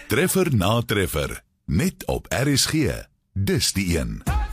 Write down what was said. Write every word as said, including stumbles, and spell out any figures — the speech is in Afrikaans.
Treffer na treffer, net op R S G. Dis die een.